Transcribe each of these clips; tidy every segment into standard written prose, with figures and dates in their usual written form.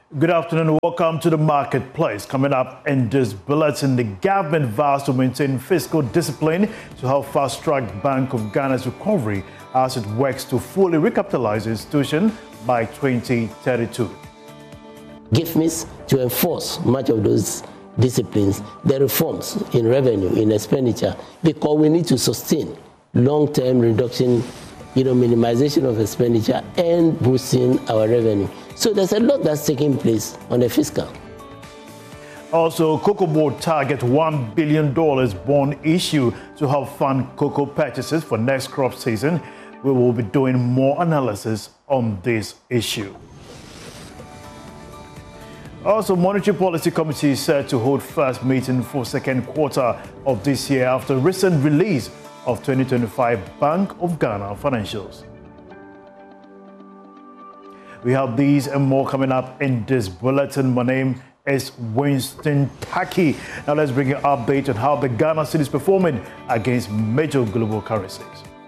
Good afternoon. Welcome to the marketplace. Coming up in this bulletin, the government vows to maintain fiscal discipline to help fast-track Bank of Ghana's recovery as it works to fully recapitalize the institution by 2032. GIFMIS to enforce much of those disciplines, the reforms in revenue, in expenditure, because we need to sustain long-term reduction, minimization of expenditure and boosting our revenue. So there's a lot that's taking place on the fiscal. Also, Cocoa Board target $1 billion bond issue to help fund cocoa purchases for next crop season. We will be doing more analysis on this issue. Also, Monetary Policy Committee is set to hold first meeting for second quarter of this year after recent release of 2025 Bank of Ghana financials. We have these and more coming up in this bulletin. My name is Winston Taki. Now let's bring you an update on how the Ghana cedi is performing against major global currencies.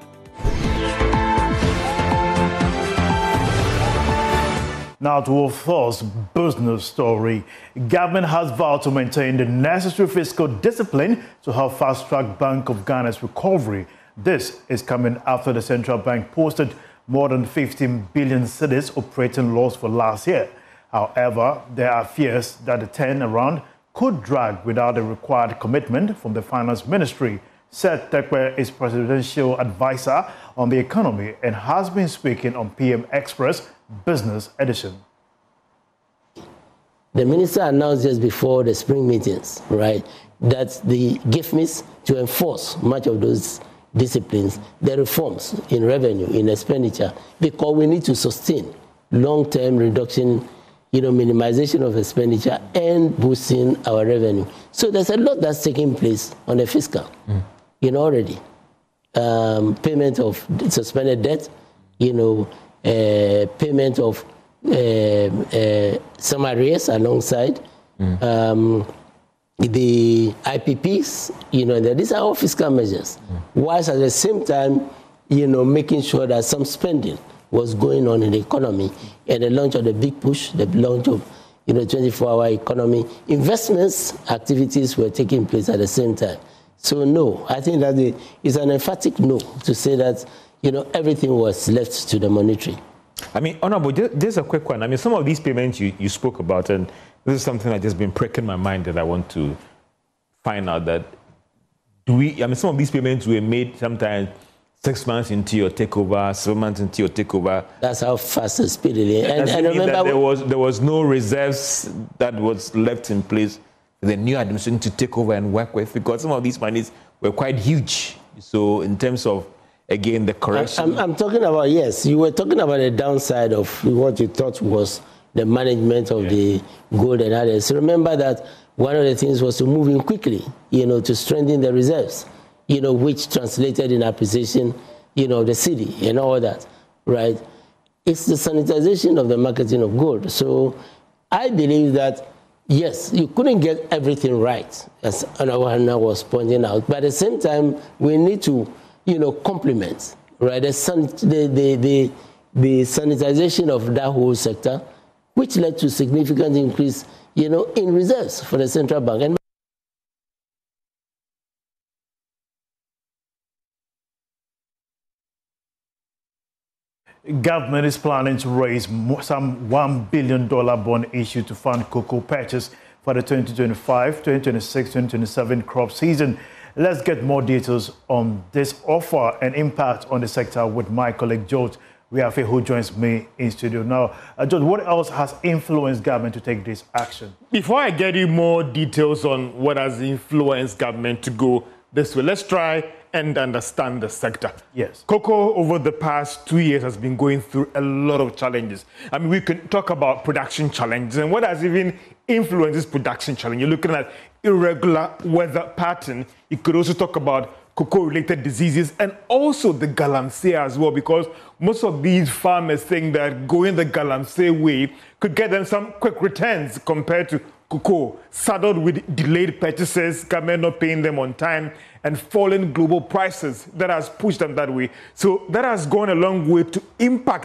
Now to our first business story. Government has vowed to maintain the necessary fiscal discipline to help fast-track Bank of Ghana's recovery. This is coming after the central bank posted more than 15 billion cedis operating loss for last year. However, there are fears that the turnaround could drag without the required commitment from the Finance Ministry. Seth Tekwe is presidential advisor on the economy and has been speaking on PM Express Business Edition. The minister announced just before the spring meetings, right, that the GIFMIS to enforce much of those disciplines, the reforms in revenue, in expenditure, because we need to sustain long-term reduction, minimization of expenditure and boosting our revenue. So there's a lot that's taking place on the fiscal, already. Payment of suspended debt, payment of some arrears alongside, the IPPs, these are all fiscal measures. Whilst at the same time, making sure that some spending was going on in the economy, and the launch of the big push, the launch of 24-hour economy, investments activities were taking place at the same time. So no, I think that it's an emphatic no to say that everything was left to the monetary. I mean, Honorable, just a quick one. I mean, some of these payments you spoke about, and this is something that's just been pricking my mind that I want to find out that some of these payments were made sometimes 6 months into your takeover, 7 months into your takeover. That's how fast and speedily. And remember that there was no reserves that was left in place for the new administration to take over and work with, because some of these monies were quite huge. So in terms of, again, the correction. I'm talking about, yes, you were talking about the downside of what you thought was the management of the gold and others. Remember that one of the things was to move in quickly, to strengthen the reserves, which translated in appreciation, the city and all that, right? It's the sanitization of the marketing of gold. So I believe that, yes, you couldn't get everything right, as Anna was pointing out, but at the same time, we need to complement, right, the sanitization of that whole sector, which led to significant increase, in reserves for the central bank. And Government is planning to raise some $1 billion bond issue to fund cocoa purchase for the 2025, 2026, 2027 crop season. Let's get more details on this offer and impact on the sector with my colleague George Wiafe, who joins me in studio now. George, what else has influenced government to take this action? Before I get you more details on what has influenced government to go this way, let's try and understand the sector. Yes. Cocoa over the past 2 years has been going through a lot of challenges. I mean, we can talk about production challenges and what has even influenced this production challenge. You're looking at irregular weather pattern. You could also talk about cocoa-related diseases and also the galamsey as well, because most of these farmers think that going the galamsey way could get them some quick returns compared to cocoa, saddled with delayed purchases, government not paying them on time, and falling global prices that has pushed them that way. So that has gone a long way to impact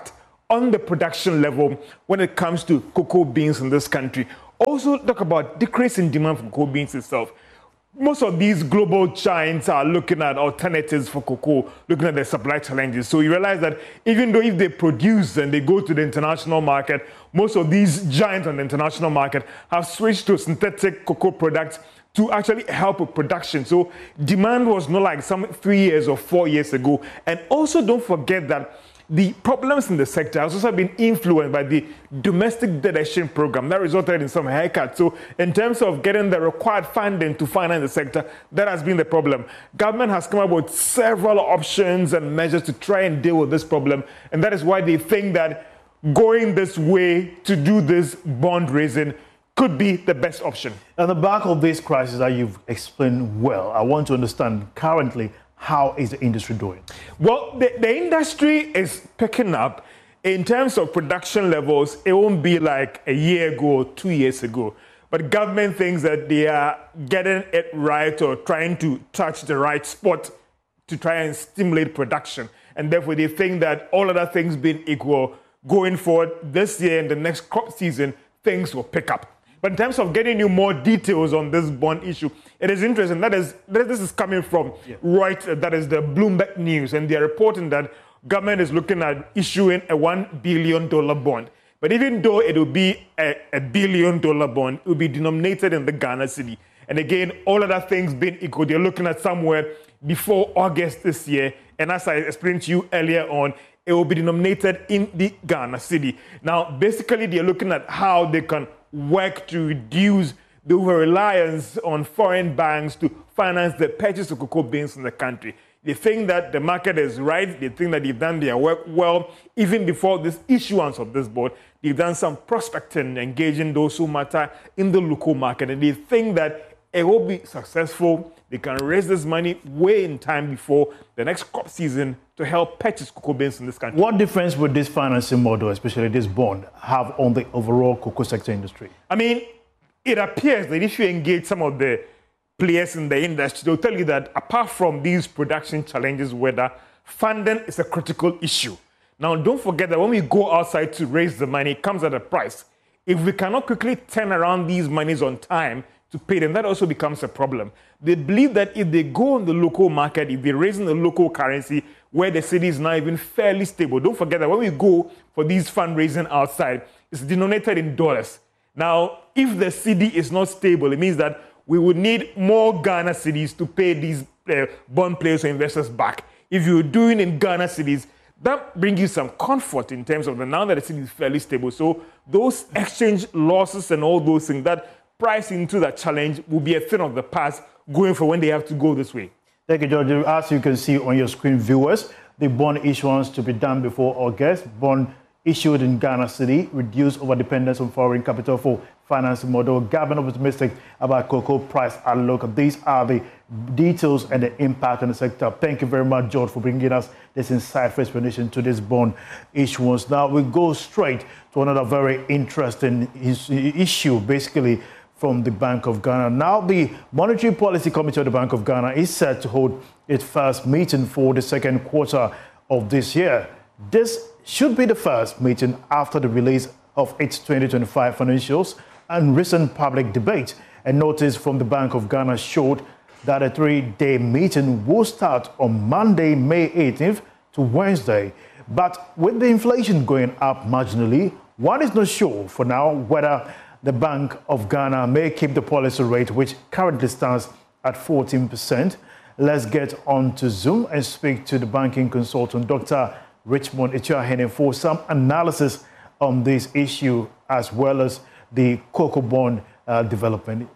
on the production level when it comes to cocoa beans in this country. Also talk about decrease in demand for cocoa beans itself. Most of these global giants are looking at alternatives for cocoa, looking at their supply challenges. So you realize that even though if they produce and they go to the international market, most of these giants on the international market have switched to synthetic cocoa products to actually help with production. So demand was not like some 3 years or 4 years ago. And also don't forget that the problems in the sector has also been influenced by the domestic debt exchange program that resulted in some haircuts. So in terms of getting the required funding to finance the sector, that has been the problem. Government has come up with several options and measures to try and deal with this problem. And that is why they think that going this way to do this bond raising could be the best option. On the back of this crisis that you've explained well, I want to understand currently, how is the industry doing? Well, the industry is picking up. In terms of production levels, it won't be like a year ago or 2 years ago. But government thinks that they are getting it right or trying to touch the right spot to try and stimulate production. And therefore, they think that all other things being equal, going forward this year and the next crop season, things will pick up. But in terms of getting you more details on this bond issue, it is interesting. This is coming from Reuters, that is the Bloomberg News, and they are reporting that government is looking at issuing a $1 billion bond. But even though it will be a $1 billion bond, it will be denominated in the Ghana cedi. And again, all other things being equal, they're looking at somewhere before August this year. And as I explained to you earlier on, it will be denominated in the Ghana cedi. Now, basically, they're looking at how they can work to reduce the over-reliance on foreign banks to finance the purchase of cocoa beans in the country. They think that the market is right. They think that they've done their work well. Even before this issuance of this board, they've done some prospecting, engaging those who matter in the local market. And they think that it will be successful. They can raise this money way in time before the next crop season to help purchase cocoa beans in this country. What difference would this financing model, especially this bond, have on the overall cocoa sector industry? I mean, it appears that if you engage some of the players in the industry, they'll tell you that apart from these production challenges, whether funding is a critical issue. Now, don't forget that when we go outside to raise the money, it comes at a price. If we cannot quickly turn around these monies on time to pay them, that also becomes a problem. They believe that if they go on the local market, if they raise in the local currency, where the cedi is now even fairly stable. Don't forget that when we go for these fundraising outside, it's denominated in dollars. Now, if the cedi is not stable, it means that we would need more Ghana cedis to pay these bond players or investors back. If you're doing in Ghana cedis, that brings you some comfort in terms of now that the cedi is fairly stable. So those exchange losses and all those things, that price into that challenge will be a thing of the past going for when they have to go this way. Thank you, George. As you can see on your screen, viewers, the bond issuance to be done before August. Bond issued in Ghana cedi, reduce over-dependence on foreign capital for financing model. Government optimistic about cocoa price outlook. These are the details and the impact on the sector. Thank you very much, George, for bringing us this insightful explanation to this bond issuance. Now we go straight to another very interesting issue, basically from the Bank of Ghana. Now the Monetary Policy Committee of the Bank of Ghana is set to hold its first meeting for the second quarter of this year. This should be the first meeting after the release of its 2025 financials and recent public debate. A notice from the Bank of Ghana showed that a 3-day meeting will start on Monday, May 18th to Wednesday. But with the inflation going up marginally, one is not sure for now whether the Bank of Ghana may keep the policy rate, which currently stands at 14%. Let's get on to Zoom and speak to the banking consultant, Dr. Richmond Echiahene, for some analysis on this issue as well as the cocoa bond development.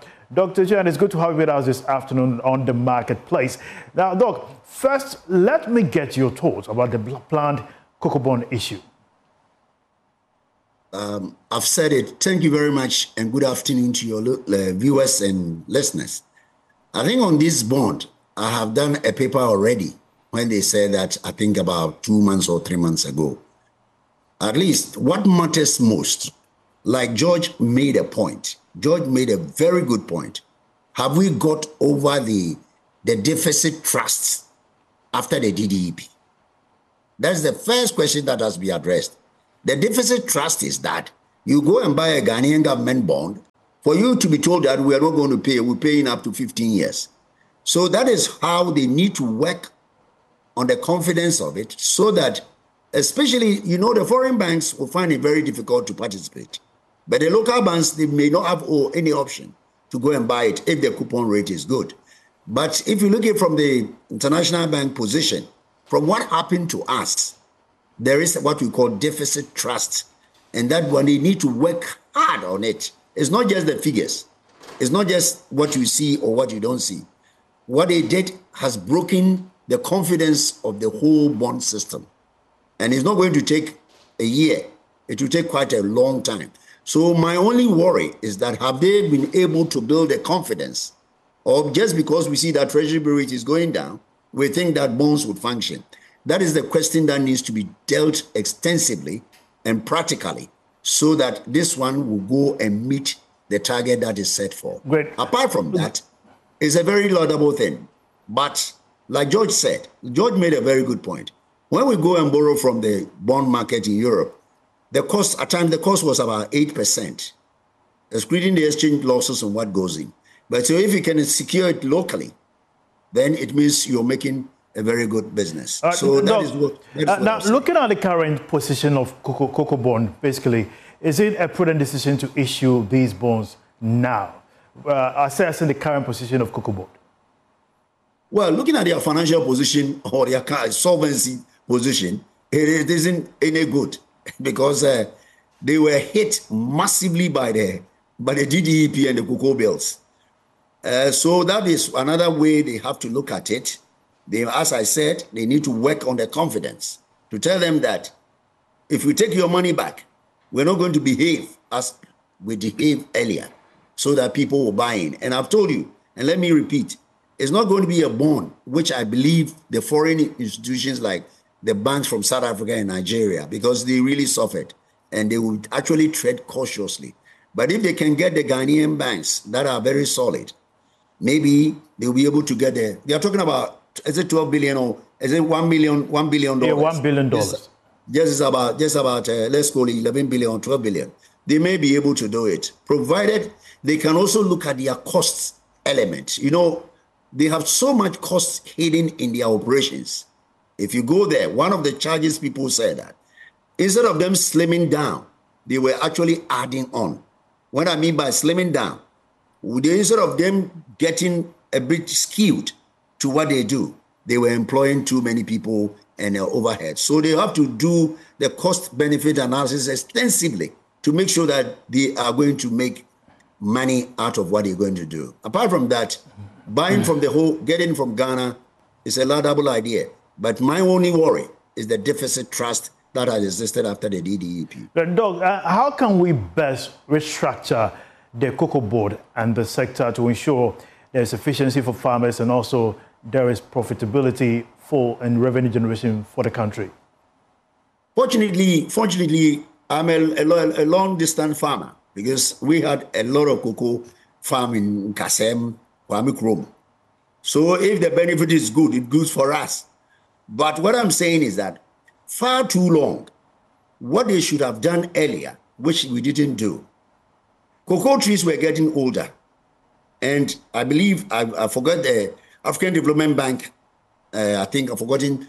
Dr. Echiahene, it's good to have you with us this afternoon on the marketplace. Now, Doc, first, let me get your thoughts about the planned cocoa bond issue. I've said it. Thank you very much and good afternoon to your viewers and listeners. I think on this bond, I have done a paper already when they said that, I think about 2 months or 3 months ago. At least what matters most, like George made a point. George made a very good point. Have we got over the deficit trusts after the DDEP? That's the first question that has to be addressed. The deficit trust is that you go and buy a Ghanaian government bond for you to be told that we are not going to pay, we're paying up to 15 years. So that is how they need to work on the confidence of it, so that, especially, the foreign banks will find it very difficult to participate. But the local banks, they may not have any option to go and buy it if the coupon rate is good. But if you look at it from the international bank position, from what happened to us, there is what we call deficit trust. And that one, they need to work hard on it. It's not just the figures. It's not just what you see or what you don't see. What they did has broken the confidence of the whole bond system. And it's not going to take a year. It will take quite a long time. So my only worry is that have they been able to build a confidence, or just because we see that treasury bill rate is going down, we think that bonds would function? That is the question that needs to be dealt extensively and practically, so that this one will go and meet the target that is set for. Great. Apart from that, it's a very laudable thing. But like George said, George made a very good point. When we go and borrow from the bond market in Europe, the cost was about 8%, excluding the exchange losses and what goes in. But so if you can secure it locally, then it means you're making a very good business. That is what now, looking at the current position of Cocoa Bond, basically, is it a prudent decision to issue these bonds now, assessing the current position of Cocoa Bond? Well, looking at their financial position or their solvency position, it isn't any good, because they were hit massively by the DDEP and the cocoa bills. So that is another way they have to look at it. As I said, they need to work on their confidence, to tell them that if we take your money back, we're not going to behave as we behaved earlier, so that people will buy in. And I've told you, and let me repeat, it's not going to be a bond, which I believe the foreign institutions like the banks from South Africa and Nigeria, because they really suffered and they will actually tread cautiously. But if they can get the Ghanaian banks that are very solid, maybe they'll be able to get there. They are talking about, is it 12 billion or is it $1 billion? Yeah, $1 billion. Just about let's call it 11 billion or 12 billion. They may be able to do it, provided they can also look at their costs element. They have so much cost hidden in their operations. If you go there, one of the charges people said that instead of them slimming down, they were actually adding on. What I mean by slimming down, instead of them getting a bit skewed to what they do, they were employing too many people and their overhead. So they have to do the cost-benefit analysis extensively to make sure that they are going to make money out of what they're going to do. Apart from that, buying from getting from Ghana is a laudable idea. But my only worry is the deficit trust that has existed after the DDEP. But Doug, how can we best restructure the cocoa board and the sector to ensure there's efficiency for farmers and also there is profitability and revenue generation for the country? Fortunately, I'm a long-distance farmer, because we had a lot of cocoa farm in Kasem, Kwame Kurom. So if the benefit is good, it's good for us. But what I'm saying is that far too long, what they should have done earlier, which we didn't do, cocoa trees were getting older. And I believe, I forgot the African Development Bank, I think I've forgotten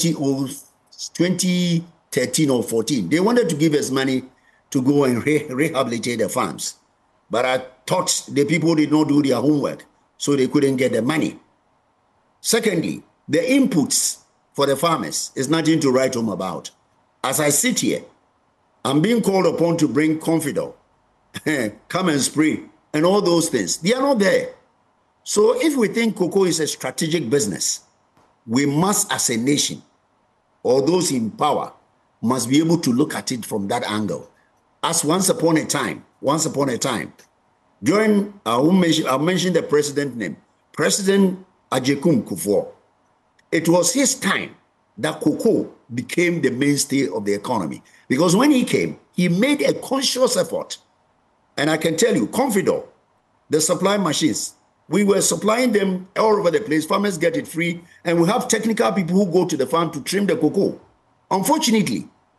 2013 or 14. They wanted to give us money to go and rehabilitate the farms. But I thought the people did not do their homework, so they couldn't get the money. Secondly, the inputs for the farmers is nothing to write home about. As I sit here, I'm being called upon to bring Confidor, come and spray, and all those things. They are not there. So if we think cocoa is a strategic business, we must, as a nation, or those in power, must be able to look at it from that angle. As once upon a time, during, I'll mention the president name, President Agyekum Kufuor, it was his time that cocoa became the mainstay of the economy. Because when he came, he made a conscious effort. And I can tell you, Confidor, the supply machines, we were supplying them all over the place. Farmers get it free. And we have technical people who go to the farm to trim the cocoa. Unfortunately,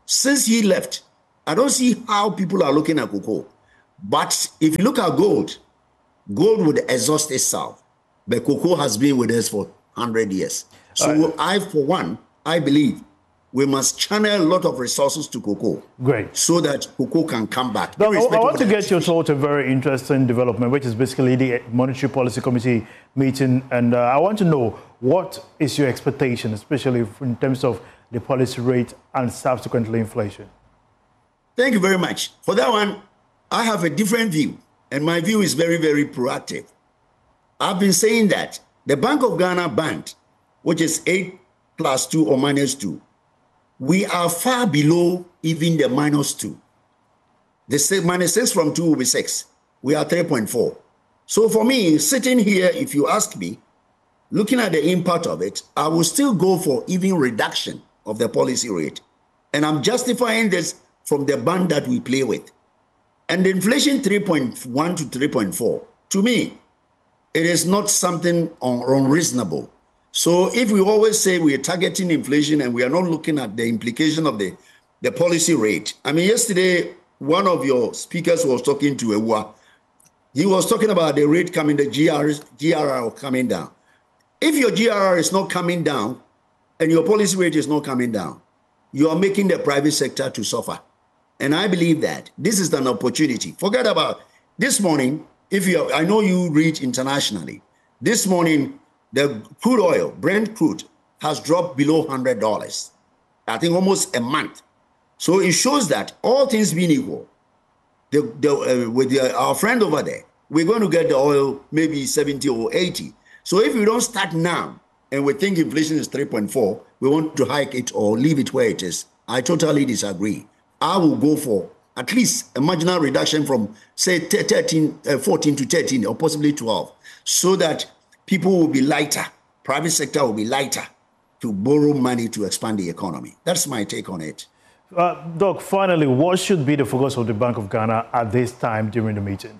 Since he left, I don't see how people are looking at cocoa. But if you look at gold, gold would exhaust itself. But cocoa has been with us for 100 years. So I, for one, I believe we must channel a lot of resources to cocoa. Great. So that cocoa can come back. Now, I want to get your thought on a very interesting development, which is basically the Monetary Policy Committee meeting. And I want to know, what is your expectation, especially in terms of the policy rate and subsequently inflation? Thank you very much. For that one, I have a different view. And my view is very, very proactive. I've been saying that the Bank of Ghana band, which is 8+2 or -2, we are far below even the -2. The -6 from 2 will be 6. We are 3.4. So for me, sitting here, if you ask me, looking at the impact of it, I will still go for even reduction of the policy rate. And I'm justifying this from the band that we play with. And the inflation 3.1 to 3.4, to me, it is not something unreasonable. So if we always say we are targeting inflation and we are not looking at the implication of the policy rate. I mean, yesterday, one of your speakers was talking to Ewa. He was talking about the rate coming, the GRR coming down. If your GRR is not coming down and your policy rate is not coming down, you are making the private sector to suffer. And I believe that this is an opportunity. Forget about this morning. I know you read internationally. This morning, the crude oil, Brent crude, has dropped below $100. I think almost a month. So it shows that all things being equal, with our friend over there, we're going to get the oil maybe 70 or 80. So if we don't start now and we think inflation is 3.4, we want to hike it or leave it where it is. I totally disagree. I will go for at least a marginal reduction from, say, 14 to 13 or possibly 12, so that people will be lighter, private sector will be lighter to borrow money to expand the economy. That's my take on it. Doc, finally, what should be the focus of the Bank of Ghana at this time during the meeting?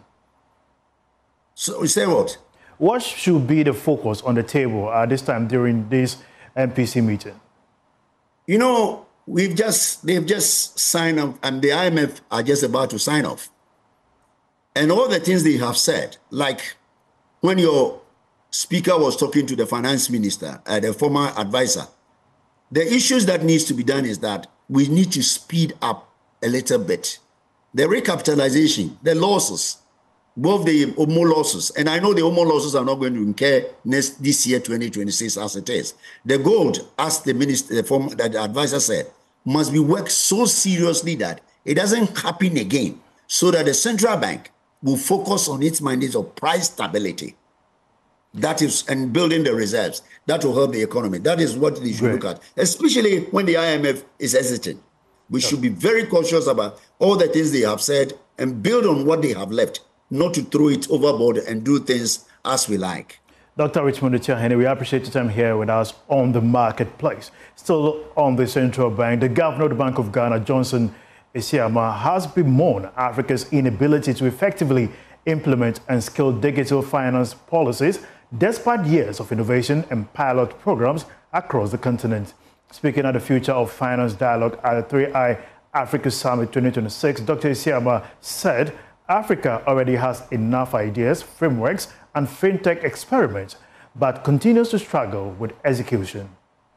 So you say what? What should be the focus on the table at this time during this MPC meeting? You know, they've just signed up, and the IMF are just about to sign off. And all the things they have said, like when your speaker was talking to the finance minister, the former advisor, the issues that needs to be done is that we need to speed up a little bit. The recapitalization, the losses, both the OMO losses, and I know the OMO losses are not going to incur this year, 2026, as it is. The gold, as the minister, the advisor said, must be worked so seriously that it doesn't happen again, so that the central bank will focus on its mandate of price stability. That is, and building the reserves. That will help the economy. That is what they should look at, especially when the IMF is hesitant. We should be very cautious about all the things they have said and build on what they have left, not to throw it overboard and do things as we like. Dr. Richmond Etiahene, we appreciate your time here with us on the marketplace. Still on the central bank, the governor of the Bank of Ghana, Johnson Isiama, has bemoaned Africa's inability to effectively implement and scale digital finance policies despite years of innovation and pilot programs across the continent. Speaking at the Future of Finance Dialogue at the 3i Africa Summit 2026, Dr. Isiama said Africa already has enough ideas, frameworks, and fintech experiments, but continues to struggle with execution.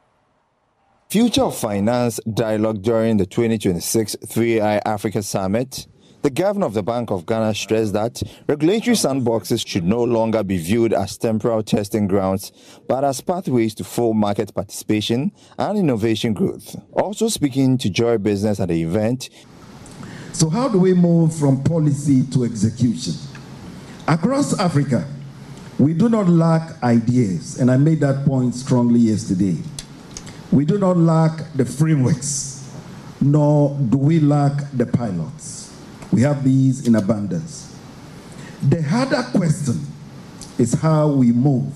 Future of Finance Dialogue during the 2026 3i Africa Summit. The governor of the Bank of Ghana stressed that regulatory sandboxes should no longer be viewed as temporal testing grounds, but as pathways to full market participation and innovation growth. Also speaking to Joy Business at the event. So how do we move from policy to execution? Across Africa, we do not lack ideas, and I made that point strongly yesterday. We do not lack the frameworks, nor do we lack the pilots. We have these in abundance. The harder question is how we move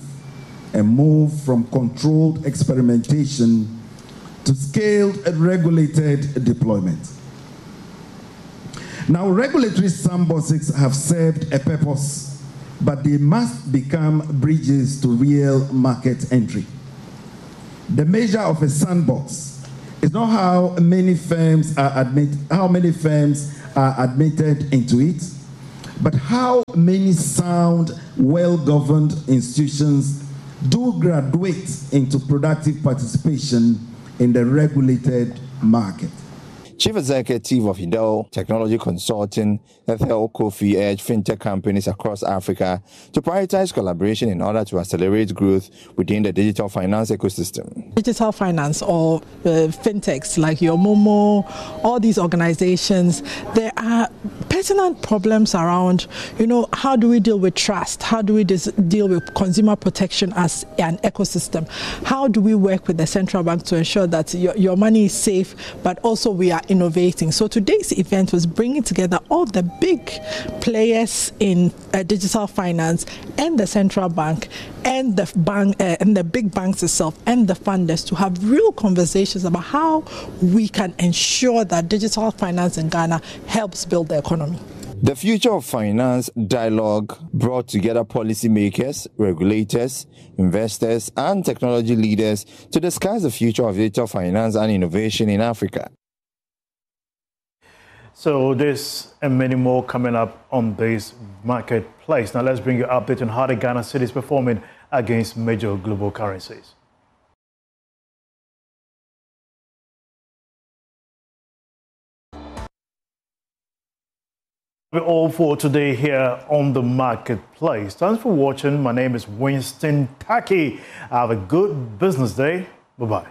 from controlled experimentation to scaled and regulated deployment. Now, regulatory sandboxes have served a purpose, but they must become bridges to real market entry. The measure of a sandbox It's not how many firms are admitted into it, but how many sound, well-governed institutions do graduate into productive participation in the regulated market. Chief Executive of Hidel Technology Consulting, Ethel Kofi urged fintech companies across Africa to prioritize collaboration in order to accelerate growth within the digital finance ecosystem. Digital finance or fintechs like your Momo, all these organizations, there are pertinent problems around, how do we deal with trust? How do we deal with consumer protection as an ecosystem? How do we work with the central bank to ensure that your money is safe, but also we are innovating? So today's event was bringing together all the big players in digital finance and the central bank and the bank and the big banks itself and the funders to have real conversations about how we can ensure that digital finance in Ghana helps build the economy. The Future of Finance dialogue brought together policymakers, regulators, investors, and technology leaders to discuss the future of digital finance and innovation in Africa. So this and many more coming up on this marketplace. Now let's bring you an update on how the Ghana cedi is performing against major global currencies. We're all for today here on the marketplace. Thanks for watching. My name is Winston Taki. Have a good business day. Bye-bye.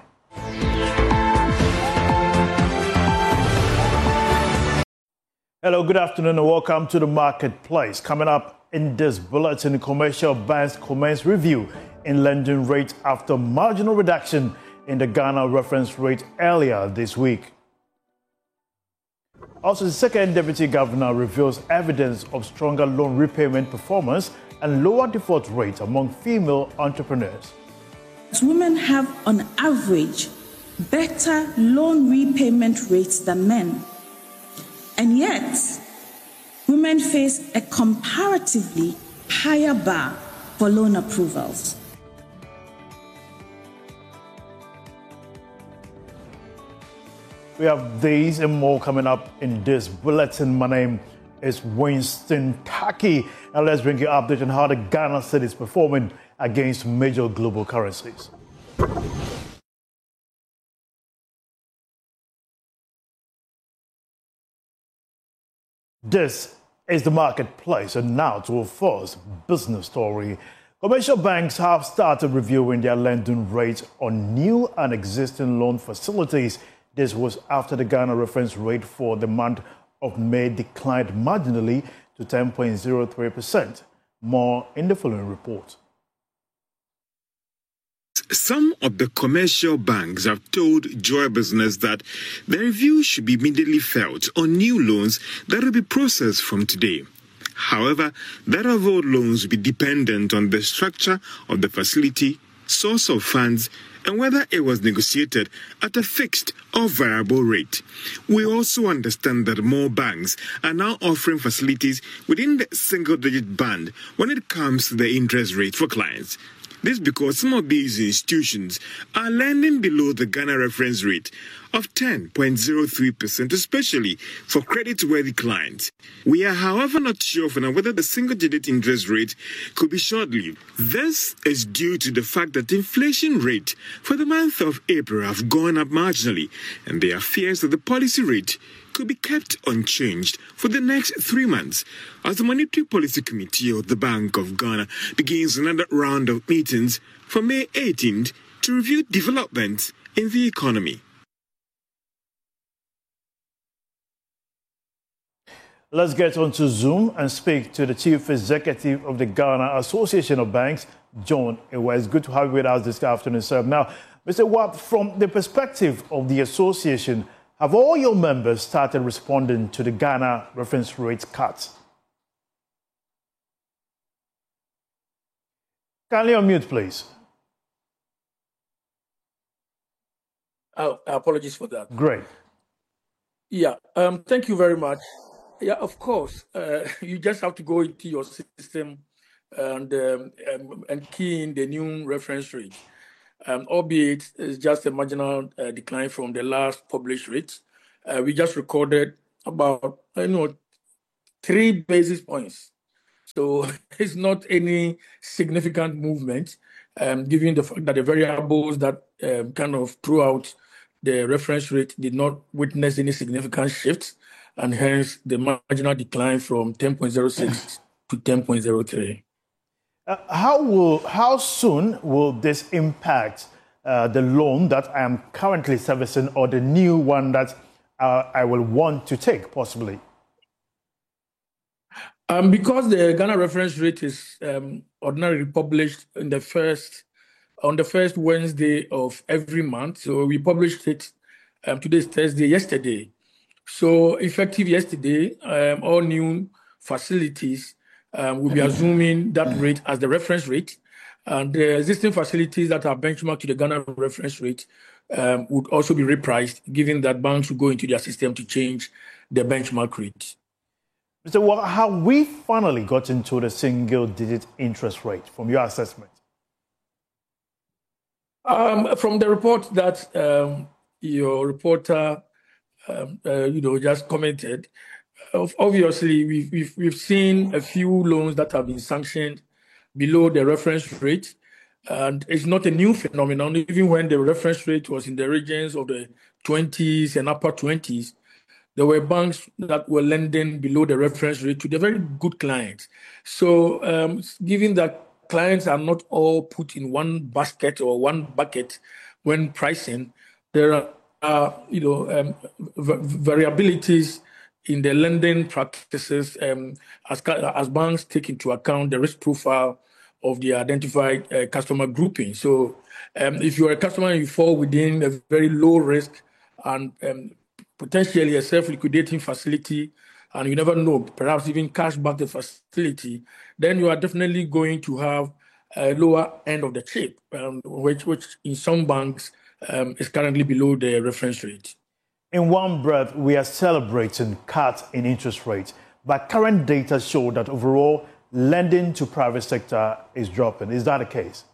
Hello, good afternoon and welcome to the marketplace. Coming up in this bulletin, commercial banks commence review in lending rate after marginal reduction in the Ghana reference rate earlier this week. Also, the second deputy governor reveals evidence of stronger loan repayment performance and lower default rate among female entrepreneurs. Women have, on average, better loan repayment rates than men. And yet, women face a comparatively higher bar for loan approvals. We have these and more coming up in this bulletin. My name is Winston Taki. Now let's bring you an update on how the Ghana cedi is performing against major global currencies. This is the marketplace, and now to our first business story. Commercial banks have started reviewing their lending rates on new and existing loan facilities. This was after the Ghana reference rate for the month of May declined marginally to 10.03%. More in the following report. Some of the commercial banks have told Joy Business that the review should be immediately felt on new loans that will be processed from today. However, that of old loans will be dependent on the structure of the facility, source of funds, and whether it was negotiated at a fixed or variable rate. We also understand that more banks are now offering facilities within the single-digit band when it comes to the interest rate for clients. This because some of these institutions are lending below the Ghana reference rate of 10.03%, especially for credit-worthy clients. We are, however, not sure for now whether the single-digit interest rate could be short-lived. This is due to the fact that inflation rate for the month of April have gone up marginally, and there are fears that the policy rate could be kept unchanged for the next 3 months as the Monetary Policy Committee of the Bank of Ghana begins another round of meetings from May 18th to review developments in the economy. Let's get on to Zoom and speak to the Chief Executive of the Ghana Association of Banks, John Ewa. It's good to have you with us this afternoon, sir. Now, Mr. Ewa, from the perspective of the association, have all your members started responding to the Ghana reference rate cuts? Kindly unmute, please. Oh, apologies for that. Great. Yeah, thank you very much. Yeah, of course. You just have to go into your system and key in the new reference rate. albeit it's just a marginal decline from the last published rate. We just recorded about 3 basis points. So it's not any significant movement, given the fact that the variables that kind of throughout the reference rate did not witness any significant shifts, and hence the marginal decline from 10.06 to 10.03. How soon will this impact the loan that I am currently servicing or the new one that I will want to take, possibly? Because the Ghana reference rate is ordinarily published on the first Wednesday of every month, so we published it today's Thursday, yesterday. So effective yesterday, all new facilities will be assuming that rate as the reference rate, and the existing facilities that are benchmarked to the Ghana reference rate would also be repriced, given that banks will go into their system to change the benchmark rate. So have we finally got into the single-digit interest rate from your assessment? From the report that your reporter, just commented, obviously we've seen a few loans that have been sanctioned below the reference rate, and it's not a new phenomenon. Even when the reference rate was in the regions of the 20s and upper 20s, there were banks that were lending below the reference rate to the very good clients. So given that clients are not all put in one basket or one bucket when pricing, there are variabilities in the lending practices as banks take into account the risk profile of the identified customer grouping. So if you're a customer and you fall within a very low risk and potentially a self-liquidating facility, and you never know, perhaps even cash back the facility, then you are definitely going to have a lower end of the chip, which in some banks is currently below the reference rate. In one breath, we are celebrating cuts in interest rates, but current data show that overall lending to private sector is dropping. Is that the case?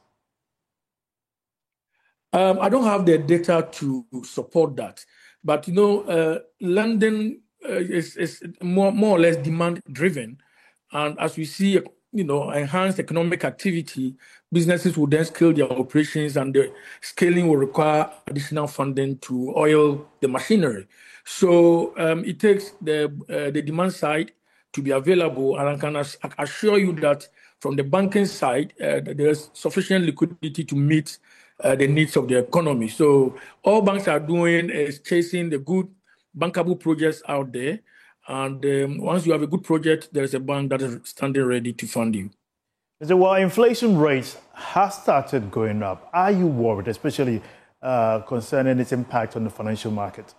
I don't have the data to support that. But, lending is more or less demand-driven. And as we see, enhanced economic activity, businesses will then scale their operations, and the scaling will require additional funding to oil the machinery. So it takes the demand side to be available. And I can assure you that from the banking side, there's sufficient liquidity to meet the needs of the economy. So all banks are doing is chasing the good bankable projects out there. And once you have a good project, there's a bank that is standing ready to fund you. So while inflation rates have started going up, are you worried, especially concerning its impact on the financial market?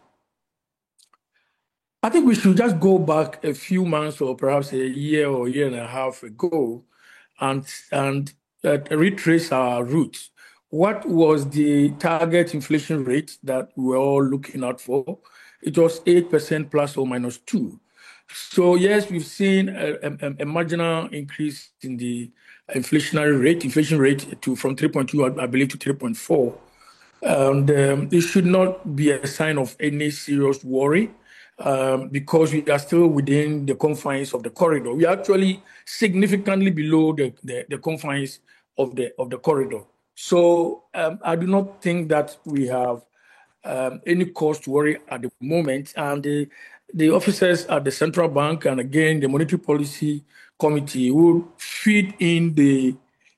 I think we should just go back a few months or perhaps a year or a year and a half ago and retrace our roots. What was the target inflation rate that we were all looking out for? It was 8% plus or minus 2. So yes, we've seen a marginal increase in the inflation rate from 3.2, I believe, to 3.4. And it should not be a sign of any serious worry because we are still within the confines of the corridor. We are actually significantly below the confines of the corridor. So I do not think that we have any cause to worry at the moment. And the officers at the central bank and again the monetary policy committee will feed in the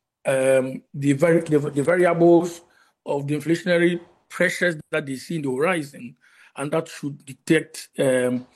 variables of the inflationary pressures that they see in the horizon, and that should detect